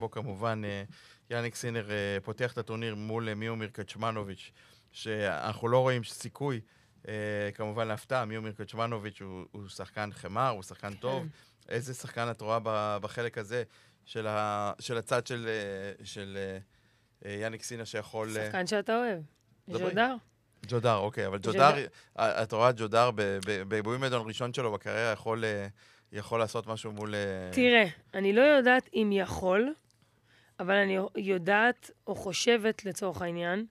בו כמובן יאניק סינר פותח את הטורניר מול מיומיר קצ'מנוביץ', שאנחנו לא רואים סיכוי, כמובן להפתעה. מיומיר קצ'מנוביץ' הוא שחקן חמר, הוא שחקן טוב. איזה שחקן את רואה בחלק הזה של הצד של יאניק סינר שיכול... שחקן שאתה אוהב. ג'ודר. ג'ודר, אוקיי, אבל ג'ודר, את רואה ג'ודר בווימבלדון ראשון שלו בקריירה יכול לעשות משהו מול... תראה, אני לא יודעת אם יכול, אבל אני יודעת או חושבת לצורך העניין,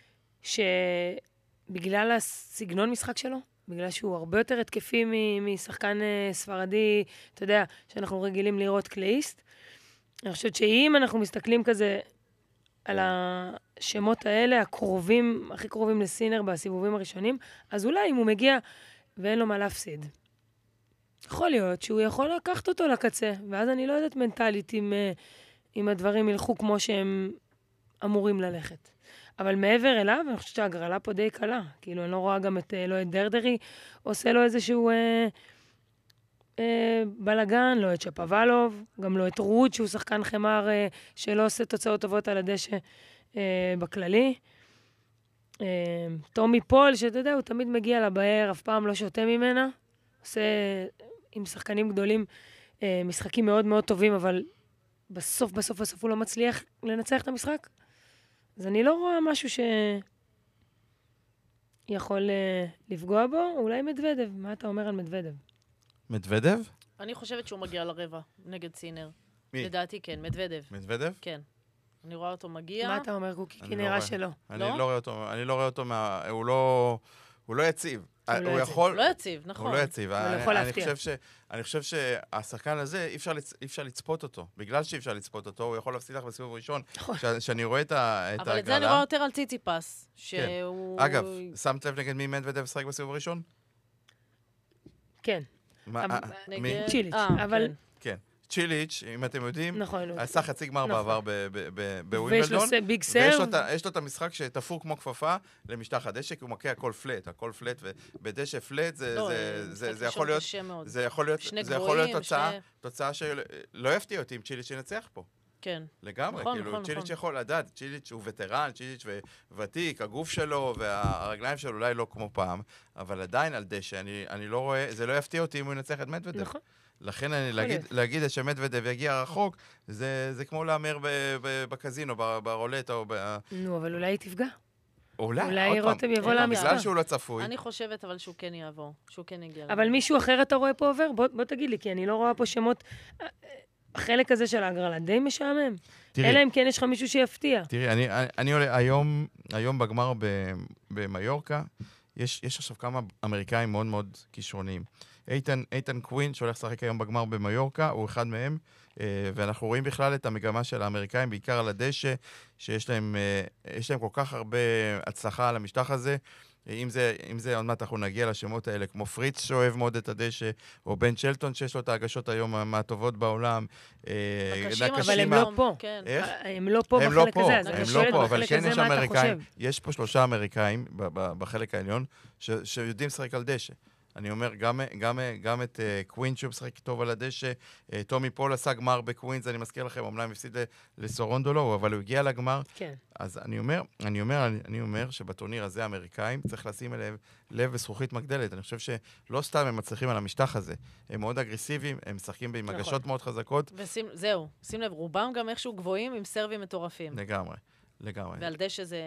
שבגלל הסגנון משחק שלו, בגלל שהוא הרבה יותר התקפי משחקן ספרדי, אתה יודע, שאנחנו רגילים לראות קלאיסט, אני חושבת שאם אנחנו מסתכלים כזה על השמות האלה, הקרובים, הכי קרובים לסינר בסיבובים הראשונים, אז אולי אם הוא מגיע ואין לו מה להפסיד. יכול להיות שהוא יכול לקחת אותו לקצה, ואז אני לא יודעת מנטלית אם הדברים ילכו כמו שהם אמורים ללכת. אבל מעבר אליו, אני חושבת שהגרלה פה די קלה. כאילו, אני לא רואה גם לא את דרדרי, עושה לו איזשהו בלגן, לא את שפוולוב, גם לא את רוד, שהוא שחקן חמר שלא עושה תוצאות טובות על הדשא בכללי. טומי פול, שאתה יודע, הוא תמיד מגיע לבאר, אף פעם לא שותה ממנה. עושה עם שחקנים גדולים משחקים מאוד מאוד טובים, אבל בסוף הוא לא מצליח לנצח את המשחק. אז אני לא רואה משהו שיכול לפגוע בו. אולי מדוודב. מה אתה אומר על מדוודב? מדוודב? אני חושבת שהוא מגיע לרבע נגד סינר. מי? לדעתי כן, מדוודב. מדוודב? כן. אני רואה אותו מגיע. מה אתה אומר, קוקי? כי נראה שלא. אני לא רואה אותו הוא לא יציב. הוא יכול... לא יציב, נכון. הוא לא יציב. הוא יכול להפתיע. אני חושב שהשחקן הזה, אי אפשר לצפות אותו. בגלל שאי אפשר לצפות אותו, הוא יכול להפסיד לך בסיבוב ראשון. שאני רואה את ההגרלה. אבל את זה אני רואה יותר על ציציפס. אגב, שמת לב נגד מי מדוודב שחק בסיבוב ראשון? כן. נגד צ'יליץ', אבל... כן. צ'יליץ', אם אתם יודעים, נכון. עשה חצי גמר בעבר בווימבלדון. ויש לו ביג סרב. ויש לו את המשחק שתפור כמו כפפה למשטח הדשא, כי הוא מכה הכל פלט, ובדשא פלט זה יכול להיות תוצאה שלא יפתיע אותי אם צ'יליץ' ינצח פה. כן. לגמרי, כאילו צ'יליץ' יכול לדעת, צ'יליץ' הוא וטרן, צ'יליץ' ותיק, הגוף שלו והרגליים שלו אולי לא כמו פעם, אבל עדיין על דשא, אני לא רואה, זה לא יפתיע אותי אם הוא ינצח את מדוודב. נכון. לכן להגיד שמדוודב יגיע רחוק, זה כמו להמר בקזינו, ברולטה או נו, אבל אולי היא תפגע. אולי רותם יבוא למספר. בגלל שהוא לא צפוי. אני חושבת אבל שהוא כן יעבור, שהוא כן יגיע. אבל מישהו אחר אתה רואה פה עובר? בוא תגיד לי, כי אני לא רואה פה שמות... החלק הזה של ההגרלה די משעמם. אלא אם כן יש לך מישהו שיפתיע. תראי, אני עולה היום בגמר במיורקה, יש עכשיו כמה אמריקאים מאוד מאוד כישרוניים. איתן קווין, שהולך לשחק היום בגמר במיורקה, הוא אחד מהם, ואנחנו רואים בכלל את המגמה של האמריקאים, בעיקר על הדשא, שיש להם כל כך הרבה הצלחה על המשטח הזה. אם זה, עוד מעט אנחנו נגיע לשמות האלה, כמו פריץ שאוהב מאוד את הדשא, או בן שלטון שיש לו את ההגשות היום מהטובות בעולם. אבל הם לא פה. הם לא פה בחלק הזה, אז אני שואלת בחלק הזה מה אתה חושב. יש פה 3 אמריקאים בחלק העליון, שיודעים לשחק על דשא. אני אומר, גם את קווין שהוא משחק טוב על הדשא, טומי פול עשה גמר בקווינס, אני מזכיר לכם, אומנם הפסיד לסורונדולו, אבל הוא הגיע לגמר. כן. אז אני אומר שבטורניר הזה האמריקאים צריך לשים אליהם לב וזכוכית מגדלת. אני חושב שלא סתם הם מצליחים על המשטח הזה. הם מאוד אגרסיביים, הם משחקים עם הגשות מאוד חזקות. וזהו, שים לב, רובם גם איכשהו גבוהים עם סרבים מטורפים. לגמרי. ועל דשא זה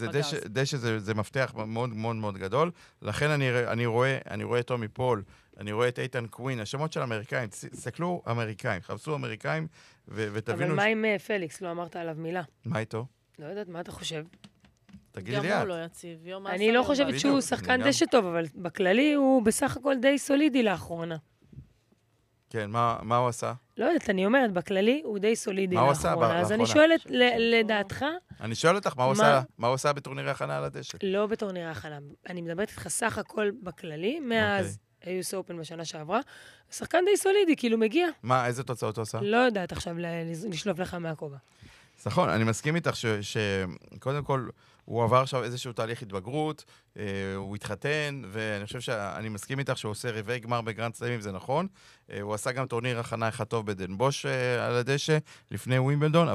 דשא זה מפתח מאוד מאוד מאוד גדול. לכן אני רואה את טומי פול, אני רואה את איתן קווין, השמות של אמריקאים. תסתכלו אמריקאים, חפשו אמריקאים ותבינו... אבל מה עם פליקס? לא אמרת עליו מילה. מה איתו? לא יודעת, מה אתה חושב? תגידי לי גם את. הוא לא יציב. אני לא חושבת שהוא שחקן דשא טוב, אבל בכללי הוא בסך הכל די סולידי לאחרונה. כן, מה הוא עשה? לא יודעת, אני אומרת, בכללי הוא די סולידי לאחרונה. מה הוא עשה? אז אני שואלת, לדעתך... אני שואל אותך, מה הוא עשה בטורנירי הכנה על הדשא? לא בטורנירי הכנה. אני מדברת איתך סך הכל בכללי, מאז היוס אופן בשנה שעברה. שחקן די סולידי, כאילו מגיע. מה, איזה תוצאות הוא עשה? לא יודעת עכשיו לשלוף לך מהכובע. נכון, אני מסכים איתך שקודם כל הוא עבר עכשיו איזשהו תהליך התבגרות, הוא התחתן, ואני חושב שאני מסכים איתך שהוא עושה רבעי גמר בגרנד סלאמים, זה נכון. הוא עשה גם טורניר הכנה אחד טוב בדן בוש על הדשא, לפני ווימבלדון,